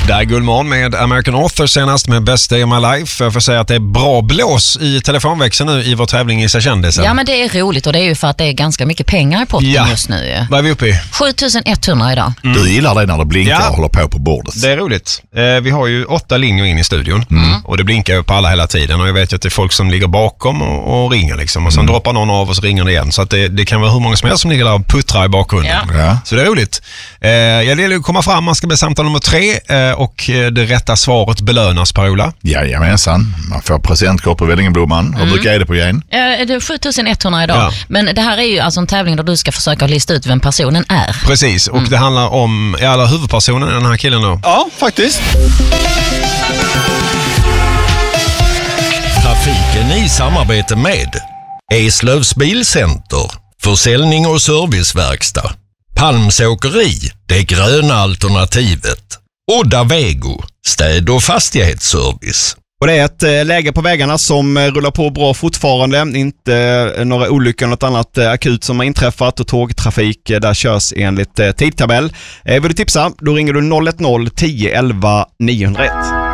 Det är Gullmorgon med American Author senast med Best Day of My Life. Jag får säga att det är bra blås i telefonväxeln nu i vår tävling i kändisen. Ja, men det är roligt och det är ju för att det är ganska mycket pengar i potten just nu. Vad är vi uppe i? 7100 idag. Du gillar det när det blinkar och håller på bordet. Det är roligt. Vi har ju 8 linjer in i studion och det blinkar ju på alla hela tiden och jag vet ju att det är folk som ligger bakom och ringer liksom och sen droppar någon av oss och ringer det igen. Så att det kan vara hur många som helst som ligger där och puttrar i bakgrunden. Ja. Så det är roligt. Jag vill ju komma fram, man ska bli samtal nummer 3 och det rätta svaret belönas, Per-Ola. Jajamensan, man får presentkort på Vällingblomman. Vad brukar är det på igen? Det är 7100 idag. Men det här är ju alltså en tävling där du ska försöka lista ut vem personen är. Precis, och det handlar om alla huvudpersonen, den här killen då. Ja, faktiskt. Trafiken i samarbete med Eslövs Bilcenter, försäljning och serviceverkstad. Palms åkeri, det gröna alternativet. Odda Vego, städ- och fastighetsservice. Och det är ett läge på vägarna som rullar på bra fortfarande. Inte några olyckor eller något annat akut som har inträffat och tågtrafik där körs enligt tidtabell. Vill du tipsa, då ringer du 010 10 11 901.